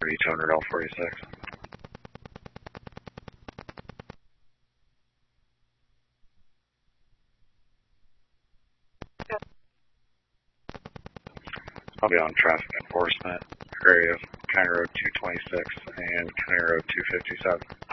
3200 L46. I'll be on traffic enforcement, area of County Road 226 and County Road 257.